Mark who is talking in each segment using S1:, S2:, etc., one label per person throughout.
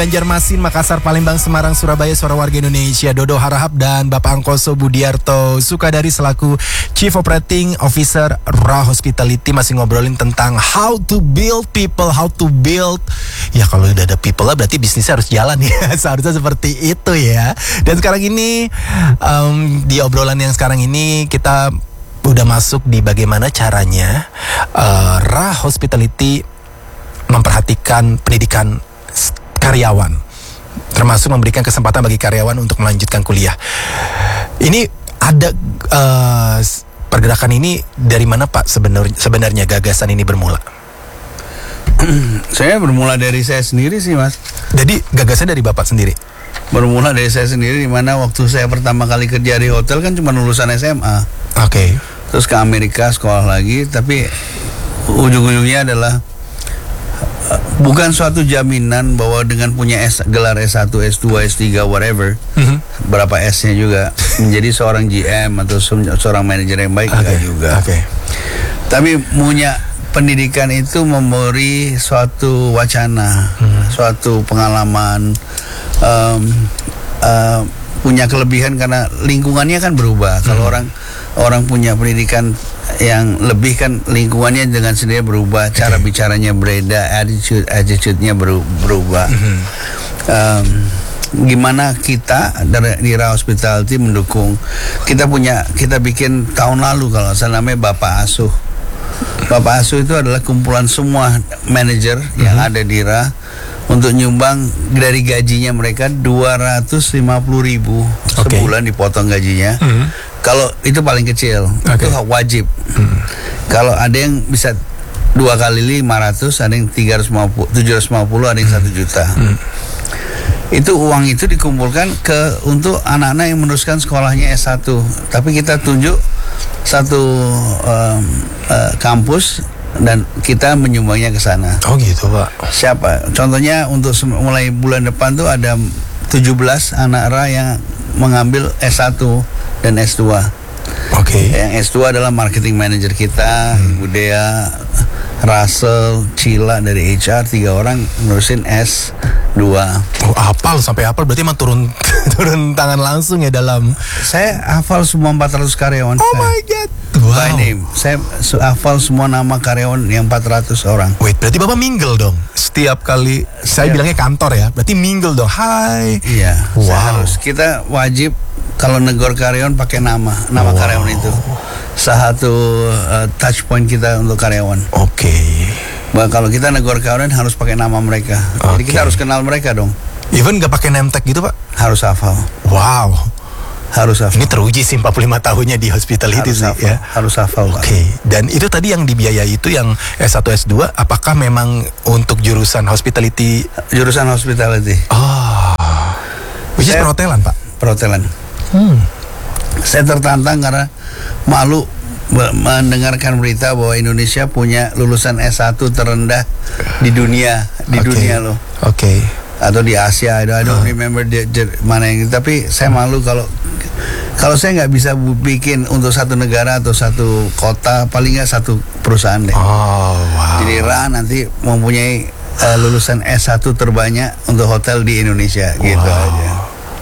S1: Banjarmasin, Makassar, Palembang, Semarang, Surabaya, suara warga Indonesia. Dodo Harahap dan Bapak Angkoso Budiarto Sukadari selaku Chief Operating Officer Ra Hospitality masih ngobrolin tentang how to build people, how to build. Ya kalau udah ada people lah berarti bisnisnya harus jalan ya. Seharusnya seperti itu ya. Dan sekarang ini di obrolan yang sekarang ini kita udah masuk di bagaimana caranya Ra Hospitality memperhatikan pendidikan karyawan, termasuk memberikan kesempatan bagi karyawan untuk melanjutkan kuliah. Ini ada pergerakan ini dari mana Pak sebenarnya gagasan ini bermula?
S2: Saya bermula dari saya sendiri sih Mas.
S1: Jadi gagasan dari Bapak sendiri?
S2: Bermula dari saya sendiri, dimana waktu saya pertama kali kerja di hotel kan cuma lulusan SMA.
S1: Oke.
S2: Terus ke Amerika sekolah lagi, tapi ujung-ujungnya adalah bukan suatu jaminan bahwa dengan punya gelar S1, S2, S3, whatever, berapa S-nya juga menjadi seorang GM atau seorang manajer yang baik. Enggak juga. Tapi punya pendidikan itu memberi suatu wacana, suatu pengalaman, punya kelebihan karena lingkungannya kan berubah. Kalau orang punya pendidikan yang lebih kan lingkungannya dengan sendiri berubah, cara bicaranya berbeda, attitude-nya berubah. Gimana kita di Ra Hospitality mendukung? Kita bikin tahun lalu kalau saya namanya Bapak Asuh. Bapak Asuh itu adalah kumpulan semua manajer yang ada di Ra untuk nyumbang dari gajinya mereka 250.000 sebulan dipotong gajinya. Kalau itu paling kecil, itu wajib. Kalau ada yang bisa 2 kali 500, ada yang 350, 750, ada yang 1 juta. Itu uang itu dikumpulkan untuk anak-anak yang meneruskan sekolahnya S1. Tapi kita tunjuk satu kampus dan kita menyumbangnya ke sana.
S1: Oh gitu Pak.
S2: Siapa? Contohnya untuk mulai bulan depan tuh ada 17 anak Ra yang mengambil S1 dan S2. Yang S2 adalah marketing manager kita, Ibu Dea, Russell, Cila dari HR, 3 orang nurusin S2.
S1: Oh, hafal sampai hafal berarti emang turun tangan langsung ya dalam.
S2: Saya hafal semua 400 karyawan.
S1: Oh my god. Wow.
S2: By name. Saya hafal semua nama karyawan yang 400 orang.
S1: Wait, berarti Bapak mingle dong setiap kali. Saya bilangnya kantor ya. Berarti mingle dong. Hai.
S2: Iya.
S1: Wow.
S2: Kita wajib kalau negor karyawan pakai nama karyawan itu. Satu touch point kita untuk karyawan. Kalau kita negor karyawan harus pakai nama mereka. Jadi kita harus kenal mereka dong.
S1: Even gak pakai name tag gitu Pak?
S2: Harus hafal.
S1: Wow.
S2: Harus hafal.
S1: Ini teruji sih 45 tahunnya di hospitality
S2: harus
S1: sih
S2: hafal,
S1: ya.
S2: Harus hafal.
S1: Dan itu tadi yang dibiayai itu yang S1, S2, apakah memang untuk jurusan hospitality?
S2: Jurusan hospitality.
S1: Which is perhotelan Pak?
S2: Perhotelan. Saya tertantang karena malu mendengarkan berita bahwa Indonesia punya lulusan S1 terendah di dunia, dunia loh. Atau di Asia, I don't remember mana yang, tapi saya malu kalau saya nggak bisa bikin untuk satu negara atau satu kota, paling nggak satu perusahaan deh. Jadi Ra nanti mempunyai lulusan S1 terbanyak untuk hotel di Indonesia, gitu aja.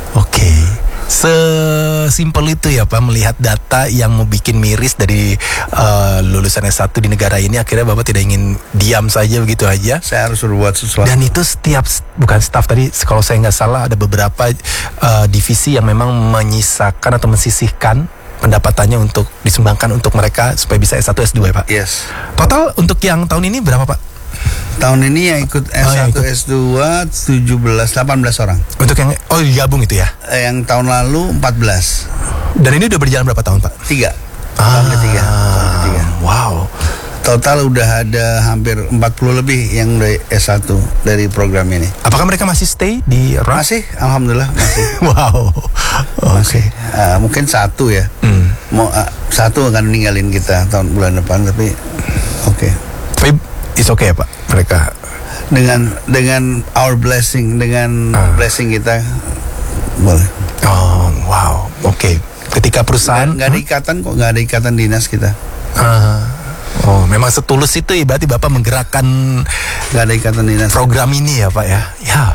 S1: Sesimpel itu ya Pak, melihat data yang mau bikin miris dari lulusan S1 di negara ini, akhirnya Bapak tidak ingin diam saja begitu aja.
S2: Saya harus berbuat sesuatu.
S1: Dan itu bukan staff tadi, kalau saya nggak salah ada beberapa divisi yang memang menyisakan atau mensisihkan pendapatannya untuk disumbangkan untuk mereka supaya bisa S1, S2 ya Pak?
S2: Yes.
S1: Total untuk yang tahun ini berapa Pak?
S2: Tahun ini yang ikut S1, S2 18 orang.
S1: Untuk yang digabung itu ya?
S2: Yang tahun lalu 14.
S1: Dan ini udah berjalan berapa tahun Pak?
S2: 3. Tahun ketiga.
S1: Wow.
S2: Total udah ada hampir 40 lebih yang dari S1 dari program ini.
S1: Apakah mereka masih stay di Ra?
S2: Masih, alhamdulillah masih.
S1: Wow.
S2: Masih. Mungkin satu ya. Satu akan ninggalin kita bulan depan, tapi
S1: Tapi it's okay ya Pak, mereka
S2: dengan our blessing, dengan blessing kita boleh.
S1: Wow. Ketika perusahaan
S2: nggak ada ikatan dinas kita.
S1: Memang setulus itu ya berarti Bapak menggerakkan
S2: nggak ada ikatan dinas
S1: program ini ya Pak ya. Ya.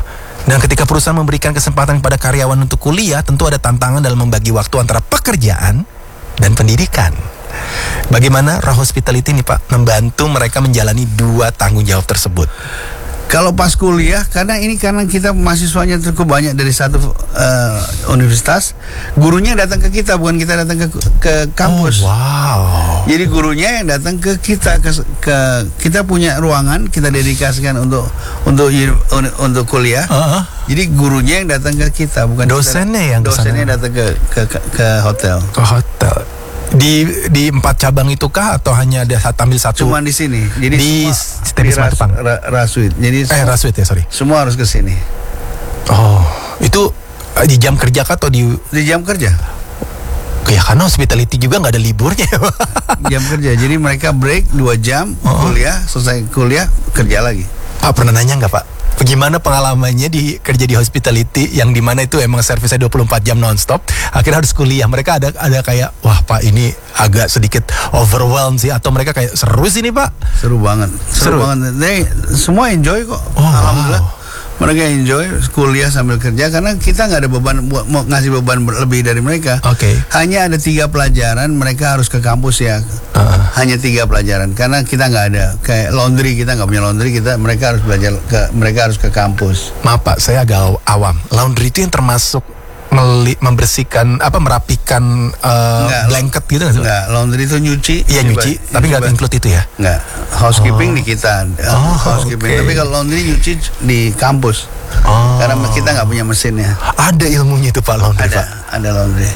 S1: Dan ketika perusahaan memberikan kesempatan kepada karyawan untuk kuliah, tentu ada tantangan dalam membagi waktu antara pekerjaan dan pendidikan. Bagaimana Ra Hospitality nih Pak membantu mereka menjalani dua tanggung jawab tersebut?
S2: Kalau pas kuliah, karena kita mahasiswanya cukup banyak dari satu universitas, gurunya datang ke kita, bukan kita datang ke kampus.
S1: Oh, wow.
S2: Jadi gurunya yang datang ke kita, kita punya ruangan, kita dedikasikan untuk kuliah. Jadi gurunya yang datang ke kita, bukan
S1: dosennya
S2: dosennya datang ke hotel.
S1: Ke hotel. Di 4 cabang itu kah atau hanya ada ambil satu?
S2: Cuma di sini. Jadi
S1: di
S2: Rasuit. Jadi
S1: Rasuit ya, sorry.
S2: Semua harus ke sini.
S1: Oh, itu di jam kerja kah atau di
S2: jam kerja?
S1: Ya karena hospitality juga nggak ada liburnya.
S2: Jam kerja. Jadi mereka break 2 jam kuliah, selesai kuliah kerja lagi.
S1: Pak pernah nanya nggak Pak? Bagaimana pengalamannya di kerja di hospitality yang dimana itu emang servisnya 24 jam nonstop, akhirnya harus kuliah. Mereka ada kayak, wah Pak ini agak sedikit overwhelmed sih, atau mereka kayak seru sih nih Pak?
S2: Seru banget. Semua enjoy kok. Alhamdulillah.
S1: Wow.
S2: Mereka enjoy kuliah sambil kerja karena kita nggak ada beban mau ngasih beban lebih dari mereka.
S1: Oke.
S2: Hanya ada 3 pelajaran mereka harus ke kampus ya. Hanya 3 pelajaran karena kita nggak ada kayak laundry, kita nggak punya laundry, mereka harus ke kampus.
S1: Maaf Pak, saya agak awam. Laundry itu yang termasuk membersihkan merapikan blanket gitu nggak sih?
S2: Nggak, laundry itu nyuci.
S1: Iya nyuci, tapi nggak include itu ya?
S2: Nggak, housekeeping di kita. Housekeeping.
S1: Okay.
S2: Tapi kalau laundry nyuci di kampus. Karena kita nggak punya mesinnya.
S1: Ada ilmunya itu Pak laundry.
S2: Ada laundry.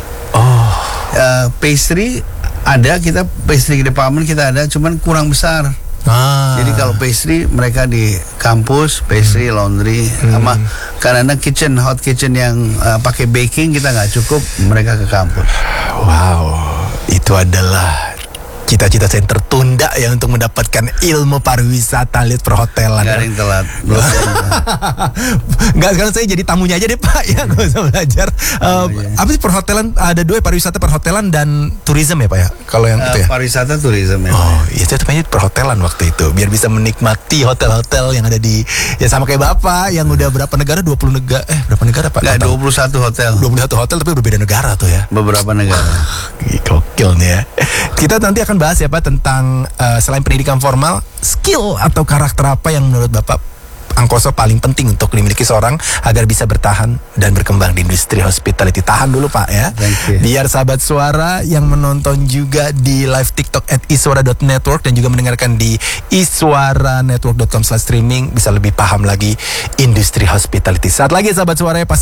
S2: Pastry ada, kita pastry department kita ada, cuman kurang besar. Jadi kalau pastry mereka di kampus, pastry, laundry, sama karena hot kitchen yang pakai baking kita nggak cukup, mereka ke kampus.
S1: Wow, itu adalah cita-cita saya tertunda ya untuk mendapatkan ilmu pariwisata lihat perhotelan.
S2: Gak ada yang telat.
S1: Enggak, sekarang saya jadi tamunya aja deh Pak ya, nggak usah belajar. Apa sih perhotelan? Ada 2 pariwisata, perhotelan dan tourism ya Pak ya? Kalau yang itu ya?
S2: Pariwisata tourism ya.
S1: Oh, iya saya tepatnya perhotelan waktu itu biar bisa menikmati hotel-hotel yang ada di ya sama kayak Bapak yang udah berapa negara? 20 negara. Berapa negara Pak?
S2: Nggak, 21 hotel.
S1: 21 hotel tapi berbeda negara tuh ya.
S2: Beberapa negara.
S1: Gokil nih ya. Kita nanti akan bahas ya Pak tentang selain pendidikan formal, skill atau karakter apa yang menurut Bapak Angkoso paling penting untuk dimiliki seorang agar bisa bertahan dan berkembang di industri hospitality. Tahan dulu Pak ya. Biar sahabat suara yang menonton juga di live TikTok @iswara.network dan juga mendengarkan di iswaranetwork.com/streaming bisa lebih paham lagi industri hospitality. Saat lagi sahabat suara ya,